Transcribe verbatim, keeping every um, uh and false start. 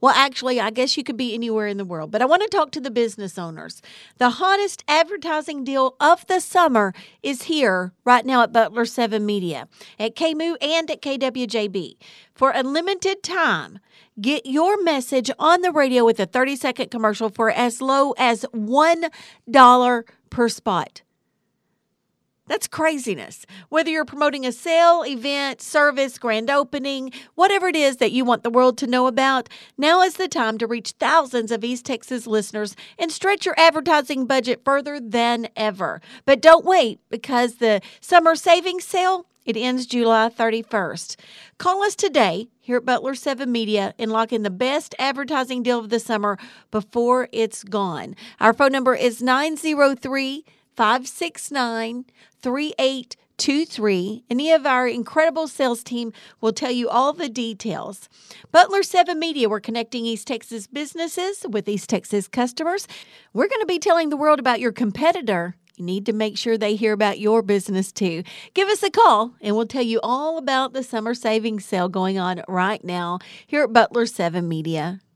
Well, actually, I guess you could be anywhere in the world, but I want to talk to the business owners. The hottest advertising deal of the summer is here right now at Butler seven Media, at K M O O and at K W J B. For a limited time, get your message on the radio with a thirty-second commercial for as low as one dollar per spot. That's craziness. Whether you're promoting a sale, event, service, grand opening, whatever it is that you want the world to know about, now is the time to reach thousands of East Texas listeners and stretch your advertising budget further than ever. But don't wait, because the summer savings sale, it ends July thirty-first. Call us today here at Butler seven Media and lock in the best advertising deal of the summer before it's gone. Our phone number is nine zero three, five six nine, three eight two three. Any of our incredible sales team will tell you all the details. Butler seven Media, we're connecting East Texas businesses with East Texas customers. We're going to be telling the world about your competitor. You need to make sure they hear about your business too. Give us a call and we'll tell you all about the summer savings sale going on right now here at Butler seven Media.